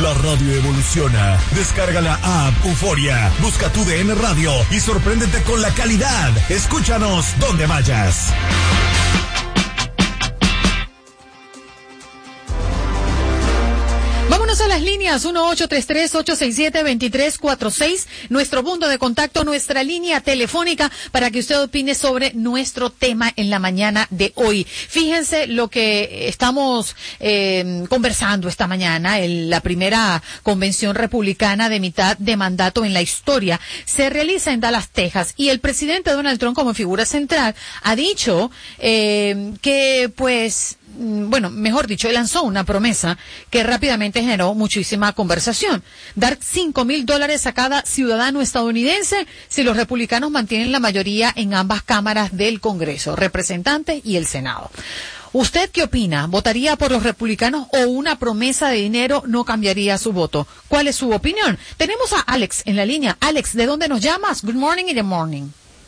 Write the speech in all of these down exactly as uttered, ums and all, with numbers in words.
La radio evoluciona. Descarga la app Euforia, busca tu D N Radio y sorpréndete con la calidad. Escúchanos donde vayas. Vámonos a las líneas uno ocho tres tres, ocho seis siete, dos tres cuatro seis, nuestro punto de contacto, nuestra línea telefónica para que usted opine sobre nuestro tema en la mañana de hoy. Fíjense lo que estamos eh, conversando esta mañana. El, la primera convención republicana de mitad de mandato en la historia se realiza en Dallas, Texas, y el presidente Donald Trump, como figura central, ha dicho eh, que pues bueno, mejor dicho, él lanzó una promesa que rápidamente generó muchísima conversación. Dar cinco mil dólares a cada ciudadano estadounidense si los republicanos mantienen la mayoría en ambas cámaras del Congreso, representantes y el Senado. ¿Usted qué opina? ¿Votaría por los republicanos o una promesa de dinero no cambiaría su voto? ¿Cuál es su opinión? Tenemos a Alex en la línea. Alex, ¿de dónde nos llamas? Good morning y the morning.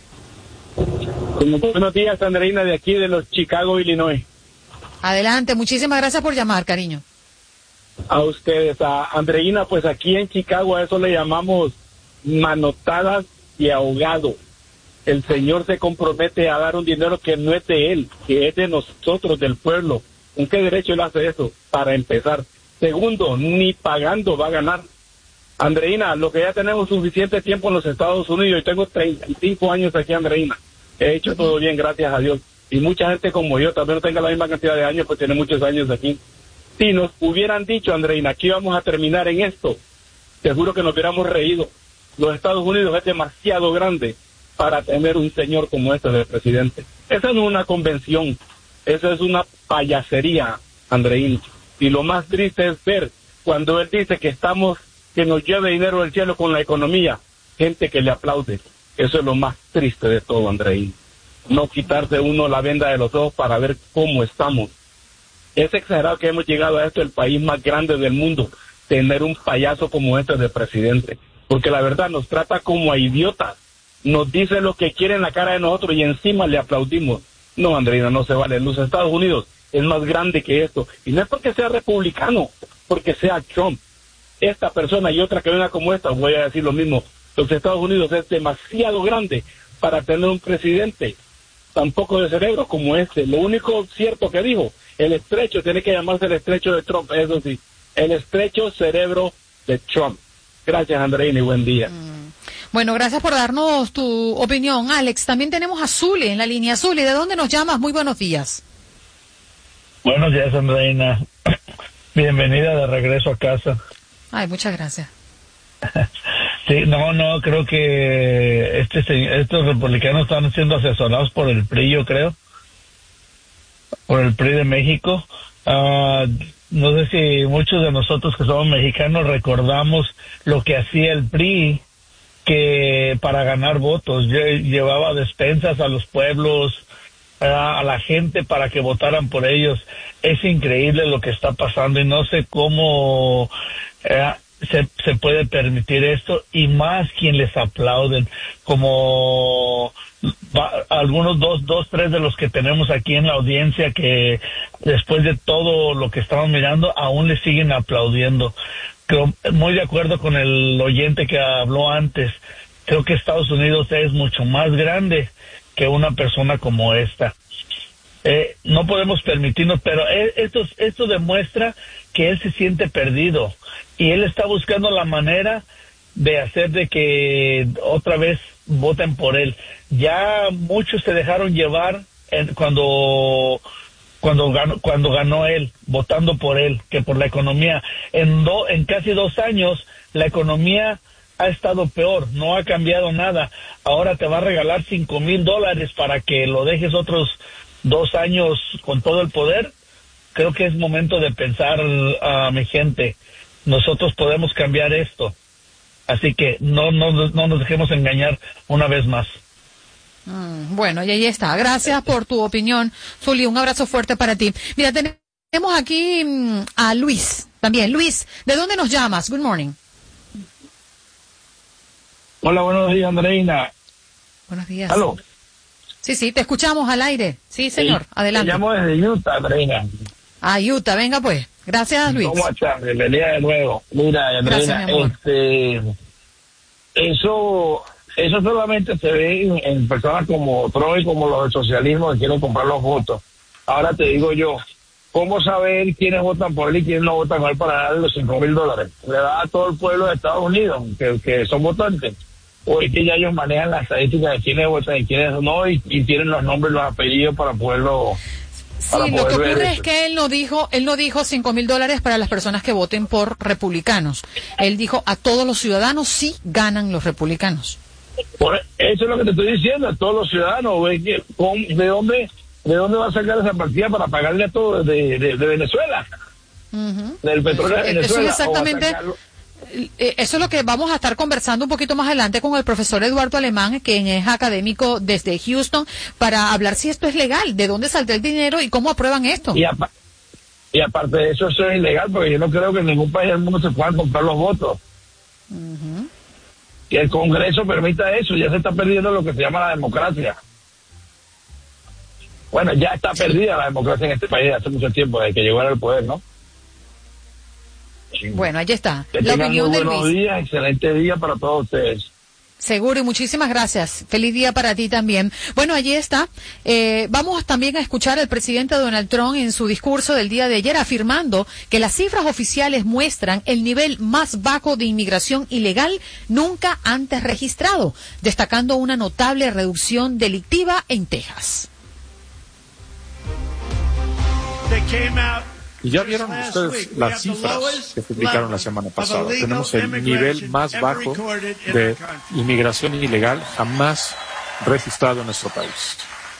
Buenos días, Andreina, de aquí de los Chicago, Illinois. Adelante, muchísimas gracias por llamar, cariño. A ustedes, a Andreina, pues aquí en Chicago a eso le llamamos manotadas y ahogado. El señor se compromete a dar un dinero que no es de él, que es de nosotros, del pueblo. ¿Con qué derecho él hace eso? Para empezar. Segundo, ni pagando va a ganar. Andreina, lo que ya tenemos suficiente tiempo en los Estados Unidos, yo tengo treinta y cinco años aquí, Andreina. He hecho todo bien, gracias a Dios. Y mucha gente como yo, también no tenga la misma cantidad de años, pues tiene muchos años aquí. Si nos hubieran dicho, Andreina, que íbamos a terminar en esto, te juro que nos hubiéramos reído. Los Estados Unidos es demasiado grande para tener un señor como este de presidente. Esa no es una convención, eso es una payasería, Andreina. Y lo más triste es ver cuando él dice que estamos, que nos lleve dinero del cielo con la economía, gente que le aplaude. Eso es lo más triste de todo, Andreina. No quitarse uno la venda de los ojos para ver cómo estamos. Es exagerado que hemos llegado a esto, el país más grande del mundo, tener un payaso como este de presidente, porque la verdad nos trata como a idiotas, nos dice lo que quiere en la cara de nosotros y encima le aplaudimos. No, Andreina, no se vale. Los Estados Unidos es más grande que esto, y no es porque sea republicano, porque sea Trump. Esta persona y otra que venga como esta, voy a decir lo mismo, los Estados Unidos es demasiado grande para tener un presidente tampoco de cerebro como este. Lo único cierto que dijo, el estrecho tiene que llamarse el estrecho de Trump, eso sí, el estrecho cerebro de Trump. Gracias, Andreina, y buen día. Mm. Bueno, gracias por darnos tu opinión, Alex. También tenemos a Zuli en la línea. Zuli, ¿de dónde nos llamas? Muy buenos días. Buenos días, Andreina. Bienvenida de regreso a casa. Ay, muchas gracias. Sí, no, no, creo que este estos republicanos están siendo asesorados por el P R I, yo creo, por el P R I de México. Uh, no sé si muchos de nosotros que somos mexicanos recordamos lo que hacía el P R I, que para ganar votos llevaba despensas a los pueblos, uh, a la gente para que votaran por ellos. Es increíble lo que está pasando y no sé cómo uh, Se, se puede permitir esto, y más quien les aplauden, como va, algunos dos, dos, tres de los que tenemos aquí en la audiencia, que después de todo lo que estamos mirando, aún le siguen aplaudiendo. Creo, muy de acuerdo con el oyente que habló antes, creo que Estados Unidos es mucho más grande que una persona como esta. Eh, no podemos permitirnos, pero esto, esto demuestra que él se siente perdido y él está buscando la manera de hacer de que otra vez voten por él. Ya muchos se dejaron llevar en, cuando cuando ganó cuando ganó él, votando por él, que por la economía. En do, en casi dos años la economía ha estado peor, no ha cambiado nada. Ahora te va a regalar cinco mil dólares para que lo dejes otros dos años con todo el poder. Creo que es momento de pensar, uh, mi gente, nosotros podemos cambiar esto. Así que no, no, no nos dejemos engañar una vez más. Mm, bueno, y ahí está. Gracias por tu opinión, Zuli. Un abrazo fuerte para ti. Mira, tenemos aquí mm, a Luis también. Luis, ¿de dónde nos llamas? Good morning. Hola, buenos días, Andreina. Buenos días. ¿Aló? Sí, sí, te escuchamos al aire. Sí, señor, sí, adelante. Te llamo desde Utah, Andreina. Ah, Utah, venga pues. Gracias, Luis. ¿Cómo estás? Bienvenida de nuevo. Mira, Andreina, este, eso, eso solamente se ve en, en personas como Trump y como los del socialismo que quieren comprar los votos. Ahora te digo yo, ¿cómo saber quiénes votan por él y quiénes no votan por él para darle los cinco mil dólares? ¿Le da a todo el pueblo de Estados Unidos que, que son votantes? ¿O es que ya ellos manejan las estadísticas de quiénes votan y quiénes no y, y tienen los nombres, los apellidos para poderlo... Sí, lo que ocurre es que él no dijo, él no dijo cinco mil dólares para las personas que voten por republicanos. Él dijo a todos los ciudadanos sí ganan los republicanos. Por eso es lo que te estoy diciendo, a todos los ciudadanos. ¿De dónde, de dónde va a sacar esa partida para pagarle a todos de, de, de Venezuela? Uh-huh. Del petróleo de Venezuela. Eso es exactamente... Eso es lo que vamos a estar conversando un poquito más adelante con el profesor Eduardo Alemán, quien es académico desde Houston, para hablar si esto es legal, de dónde saldrá el dinero y cómo aprueban esto. Y, apa- y aparte de eso, eso es ilegal, porque yo no creo que en ningún país del mundo se puedan comprar los votos. Uh-huh. Y el Congreso permita eso, ya se está perdiendo lo que se llama la democracia. Bueno, ya está perdida la democracia en este país hace mucho tiempo, desde que llegó al poder, ¿no? Bueno, allí está. Que la tengan opinión muy de buenos Luis. días, excelente día para todos ustedes. Seguro, y muchísimas gracias. Feliz día para ti también. Bueno, allí está. Eh, vamos también a escuchar al presidente Donald Trump en su discurso del día de ayer afirmando que las cifras oficiales muestran el nivel más bajo de inmigración ilegal nunca antes registrado, destacando una notable reducción delictiva en Texas. Y ya vieron ustedes las cifras que publicaron la semana pasada. Tenemos el nivel más bajo de inmigración ilegal jamás registrado en nuestro país.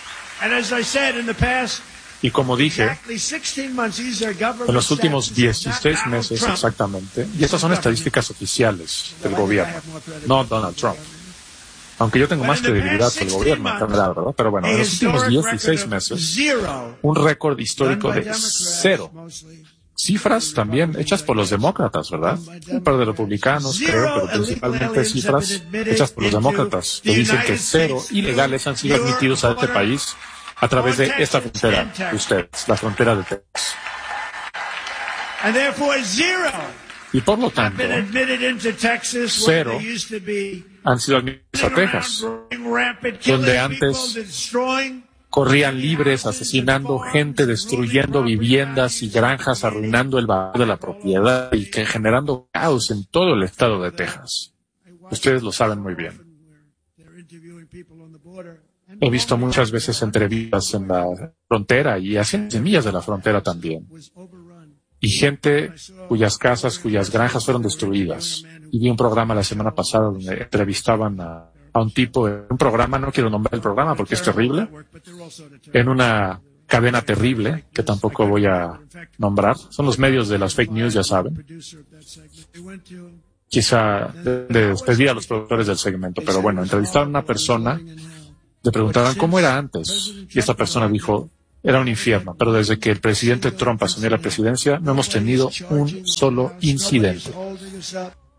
Y como dije, en los últimos dieciséis meses exactamente, y estas son estadísticas oficiales del gobierno, no Donald Trump. Aunque yo tengo más credibilidad que el gobierno en general, ¿verdad? Pero bueno, en los últimos dieciséis meses, un récord histórico de cero. Cifras también hechas por los demócratas, ¿verdad? Un par de republicanos, creo, pero principalmente cifras hechas por los demócratas, que dicen que cero ilegales han sido admitidos a este país a través de esta frontera de ustedes, la frontera de Texas. Y por lo tanto, cero han sido admitidos a Texas, donde antes corrían libres, asesinando gente, destruyendo viviendas y granjas, arruinando el valor de la propiedad y que generando caos en todo el estado de Texas. Ustedes lo saben muy bien. He visto muchas veces entrevistas en la frontera y a cien millas de la frontera también. Y gente cuyas casas, cuyas granjas fueron destruidas. Y vi un programa la semana pasada donde entrevistaban a, a un tipo, en un programa, no quiero nombrar el programa porque es terrible, en una cadena terrible, que tampoco voy a nombrar. Son los medios de las fake news, ya saben. Quizá de despedir a los productores del segmento, pero bueno, entrevistaron a una persona, le preguntaban cómo era antes, y esta persona dijo, era un infierno, pero desde que el presidente Trump asumió la presidencia no hemos tenido un solo incidente.